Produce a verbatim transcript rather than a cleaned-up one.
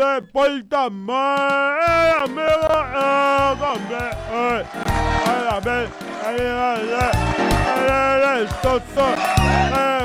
se porta mal, amigo. Eh, hombre, eh, ay, a ver, ay, ay, ay, ay, ay, ay, esto, esto, eh.